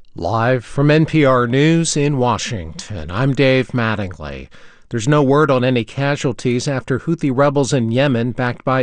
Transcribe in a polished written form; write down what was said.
Live from NPR News in Washington, I'm Dave Mattingly. There's no word on any casualties after Houthi rebels in Yemen, backed by